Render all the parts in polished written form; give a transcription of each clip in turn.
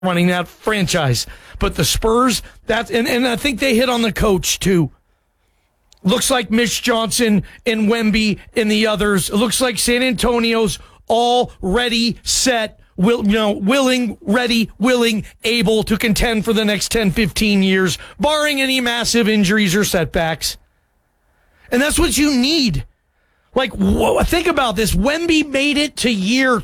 running that franchise. But the Spurs, and I think they hit on the coach too. Looks like Mitch Johnson and Wemby and the others. It looks like San Antonio's already set, willing, ready, willing, able to contend for the next 10, 15 years, barring any massive injuries or setbacks. And that's what you need. Like, think about this. Wemby made it to year,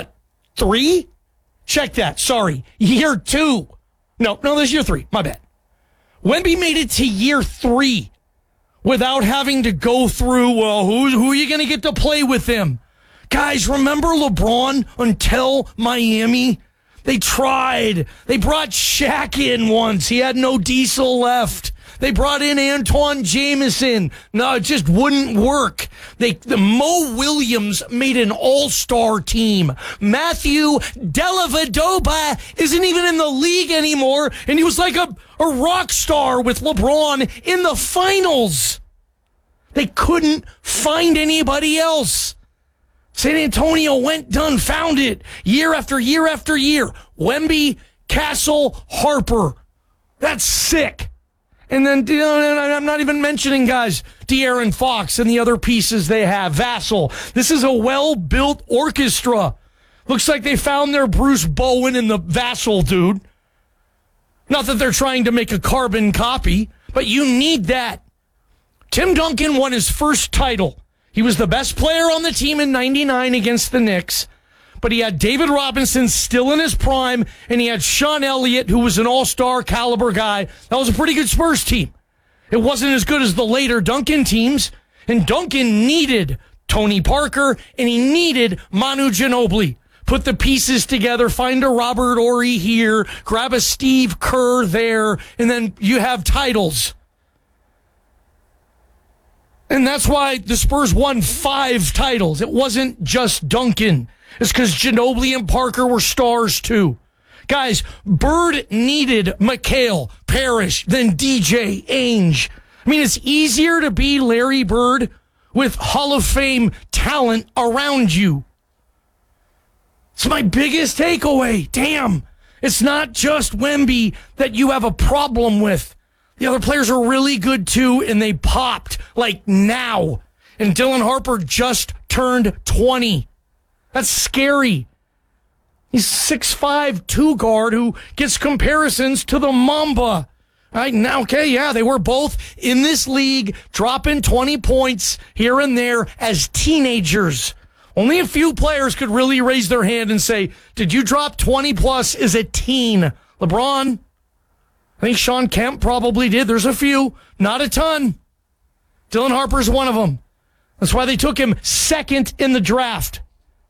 3? Check that. Sorry. Year 2. No, this is year 3. My bad. Wemby made it to year 3 without having to go through, who are you going to get to play with him? Guys, remember LeBron until Miami? They tried. They brought Shaq in once. He had no diesel left. They brought in Antoine Jameson. No, it just wouldn't work. Mo Williams made an all-star team. Matthew Dellavedova isn't even in the league anymore, and he was like a rock star with LeBron in the finals. They couldn't find anybody else. San Antonio went, done, found it. Year after year after year. Wemby, Castle, Harper. That's sick. And then, I'm not even mentioning guys, De'Aaron Fox and the other pieces they have. Vassell. This is a well-built orchestra. Looks like they found their Bruce Bowen in the Vassell, dude. Not that they're trying to make a carbon copy, but you need that. Tim Duncan won his first title. He was the best player on the team in 99 against the Knicks. But he had David Robinson still in his prime, and he had Sean Elliott, who was an all-star caliber guy. That was a pretty good Spurs team. It wasn't as good as the later Duncan teams, and Duncan needed Tony Parker, and he needed Manu Ginobili. Put the pieces together, find a Robert Horry here, grab a Steve Kerr there, and then you have titles. And that's why the Spurs won 5 titles. It wasn't just Duncan. It's because Ginobili and Parker were stars too. Guys, Bird needed McHale, Parrish, then DJ, Ainge. I mean, it's easier to be Larry Bird with Hall of Fame talent around you. It's my biggest takeaway. Damn. It's not just Wemby that you have a problem with. The other players are really good too, and they popped like now. And Dylan Harper just turned 20. That's scary. He's 6'5", 2 guard who gets comparisons to the Mamba. Right now, okay, yeah, they were both in this league dropping 20 points here and there as teenagers. Only a few players could really raise their hand and say, did you drop 20 plus as a teen? LeBron, I think Sean Kemp probably did. There's a few, not a ton. Dylan Harper's one of them. That's why they took him second in the draft.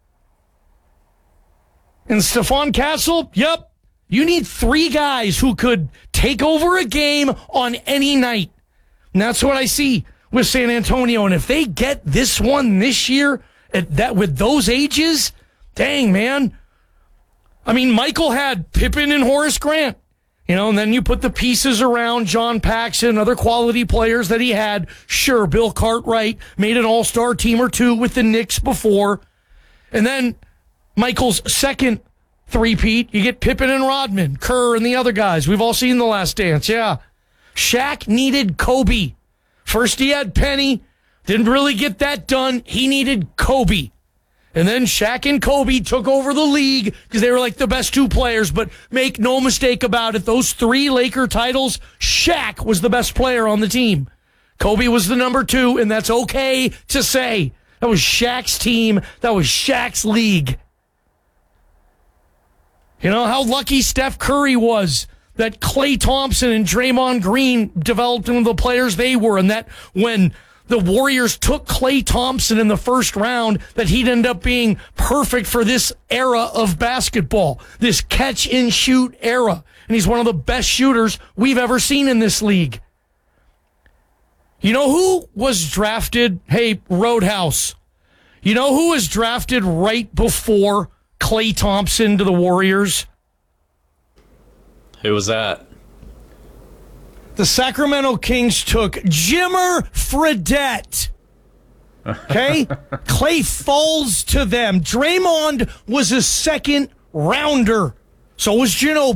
And Stephon Castle, yep, you need 3 guys who could take over a game on any night. And that's what I see with San Antonio. And if they get this one this year with those ages, dang, man. I mean, Michael had Pippen and Horace Grant. And then you put the pieces around John Paxson, other quality players that he had. Sure, Bill Cartwright made an all-star team or 2 with the Knicks before. And then Michael's second three-peat, you get Pippen and Rodman, Kerr and the other guys. We've all seen The Last Dance, yeah. Shaq needed Kobe. First he had Penny, didn't really get that done. He needed Kobe. And then Shaq and Kobe took over the league because they were like the best 2 players. But make no mistake about it, those 3 Laker titles, Shaq was the best player on the team. Kobe was the number 2, and that's okay to say. That was Shaq's team. That was Shaq's league. You know how lucky Steph Curry was that Klay Thompson and Draymond Green developed into the players they were, and that when the Warriors took Klay Thompson in the first round, that he'd end up being perfect for this era of basketball, this catch-and-shoot era. And he's one of the best shooters we've ever seen in this league. You know who was drafted? Hey, Roadhouse. You know who was drafted right before Klay Thompson to the Warriors? Who was that? The Sacramento Kings took Jimmer Fredette. Okay? Klay falls to them. Draymond was a second rounder So was Ginobili.